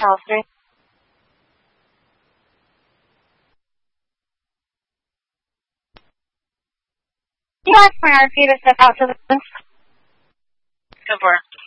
Chelsea. You ask my RP to step out to the fence? Go for it.